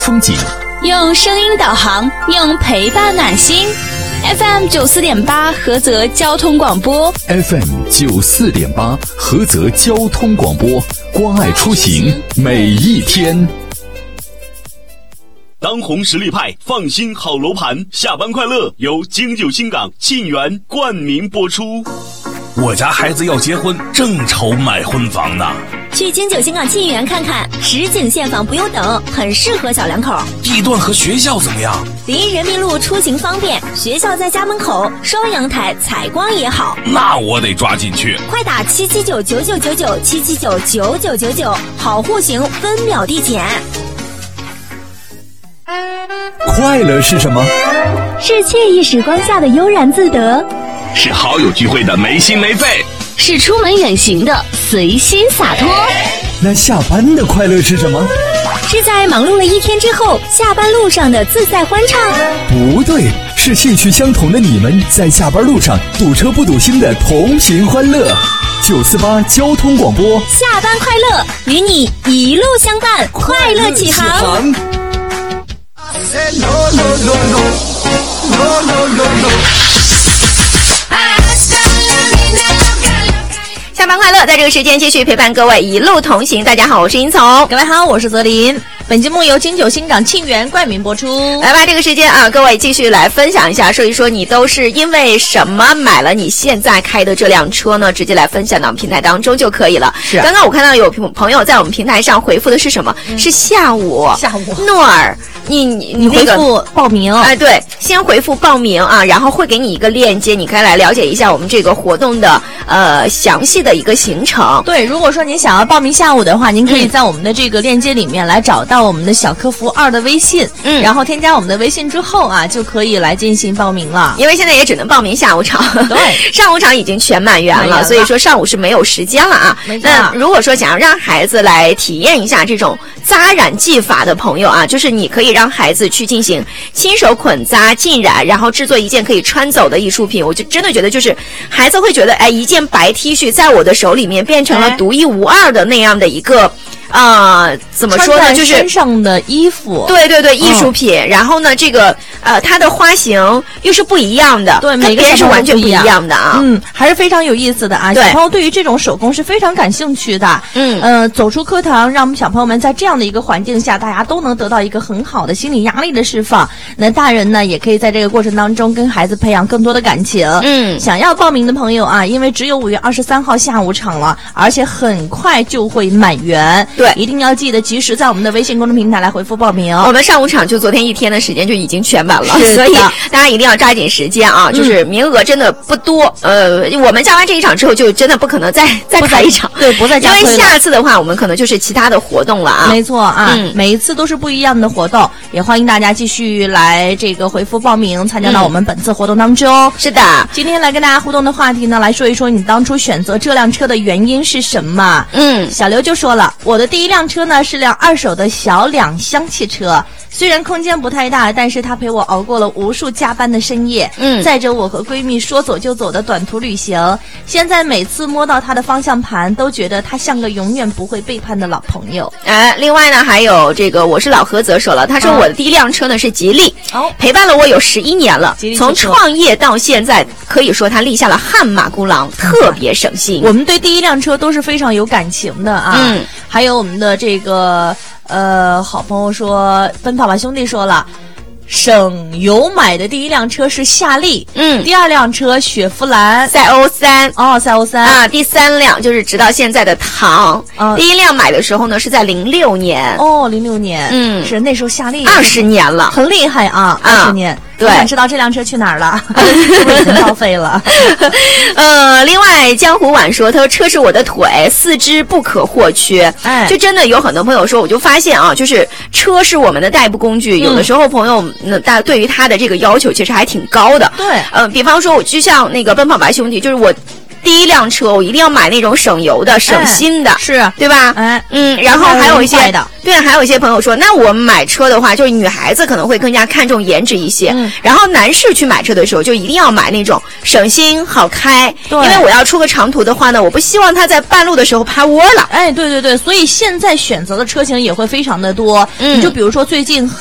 风景， 用声音导航，用陪伴暖心。FM 94.8菏泽交通广播 FM 94.8菏泽交通广播，关爱出行每一天。 当红实力派，放心好楼盘，下班快乐由京九新港沁园冠名播出。 我家孩子要结婚，正愁买婚房呢。 去京九新港沁园看看，实景现房不用等，很适合小两口。 地段和学校怎么样？ 离人民路出行方便，学校在家门口，双阳台，采光也好。 那我得抓紧去， 快打7799999，7799999，好户型，分秒递减。 快乐是什么？ 是惬意时光下的悠然自得， 是好友聚会的没心没肺， 是出门远行的随心洒脱。 那下班的快乐是什么？ 是在忙碌了一天之后，下班路上的自在欢畅。 不对，是兴趣相同的你们在下班路上堵车不堵心的同频欢乐。948交通广播， 下班快乐，与你一路相伴，快乐起航。 下班快乐，在这个时间继续陪伴各位一路同行。大家好，我是殷从。 各位好，我是泽林。本节目由京九新港沁园冠名播出。 来吧，这个时间啊，各位继续来分享一下，说一说你都是因为什么买了你现在开的这辆车呢？直接来分享到我们平台当中就可以了。 是。 刚刚我看到有朋友在我们平台上回复的是什么？是下午。诺尔，你回复报名。 哎，对，先回复报名啊，然后会给你一个链接，你可以来了解一下我们这个活动的详细的一个行程。 对，如果说您想要报名下午的话，您可以在我们的这个链接里面来找到我们的小客服2的微信，然后添加我们的微信之后啊，就可以来进行报名了。 因为现在也只能报名下午场， 对， 上午场已经全满员了，所以说上午是没有时间了啊。那如果说想要让孩子来体验一下这种扎染技法的朋友啊，就是你可以让孩子去进行亲手捆扎、浸染，然后制作一件可以穿走的艺术品。我就真的觉得，就是孩子会觉得，哎，一件白 T 恤在我的手里面变成了独一无二的那样的一个。怎么说呢？就是身上的衣服， 对对对，艺术品。然后呢，这个它的花型又是不一样的， 对，每个人是完全不一样的啊。 还是非常有意思的啊。小朋友对于这种手工是非常感兴趣的。走出课堂，让我们小朋友们在这样的一个环境下，大家都能得到一个很好的心理压力的释放。那大人呢，也可以在这个过程当中跟孩子培养更多的感情。想要报名的朋友啊，因为只有5月23号下午场了，而且很快就会满员。 对， 一定要记得及时在我们的微信公众平台来回复报名。 我们上午场就昨天一天的时间就已经全满了，所以大家一定要抓紧时间啊！就是名额真的不多。我们加完这一场之后，就真的不可能再开一场， 对，不再加推了。 因为下次的话，我们可能就是其他的活动了啊。 没错啊，每一次都是不一样的活动，也欢迎大家继续来这个回复报名，参加到我们本次活动当中。 是的， 今天来跟大家互动的话题呢，来说一说你当初选择这辆车的原因是什么？小刘就说了，我的第一辆车呢是辆2手的小2厢汽车，虽然空间不太大，但是它陪我熬过了无数加班的深夜，载着我和闺蜜说走就走的短途旅行。现在每次摸到它的方向盘，都觉得它像个永远不会背叛的老朋友。 另外呢，还有这个我是老菏泽说了，他说我的第一辆车呢是吉利，陪伴了我有11年了，从创业到现在，可以说他立下了汗马功劳，特别省心。 我们对第一辆车都是非常有感情的啊。还有我们的这个好朋友说，奔跑吧兄弟说了，省油买的第一辆车是夏利，第2辆车雪佛兰赛欧3， 赛欧3 啊，第3辆就是直到现在的唐。第一辆买的时候呢是在06年 ，06年，是那时候夏利 20年了， 很厉害啊，20年。 对， 我想知道这辆车去哪儿了，是不是已经报废了？ 另外江湖晚说，他说车是我的腿，四肢不可或缺。就真的有很多朋友说，我就发现啊，就是车是我们的代步工具，有的时候朋友对于他的这个要求其实还挺高的。 对， 比方说我就像那个奔跑吧兄弟，就是我第一辆车我一定要买那种省油的、省心的， 是， 对吧？然后还有一些对，还有一些朋友说，那我们买车的话，就是女孩子可能会更加看重颜值一些，然后男士去买车的时候就一定要买那种省心好开，因为我要出个长途的话呢，我不希望他在半路的时候趴窝了。 对，所以现在选择的车型也会非常的多。你就比如说最近